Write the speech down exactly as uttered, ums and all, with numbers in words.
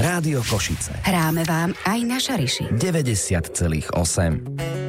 Rádio Košice. Hráme vám aj na Šariši. deväťdesiat celých osem.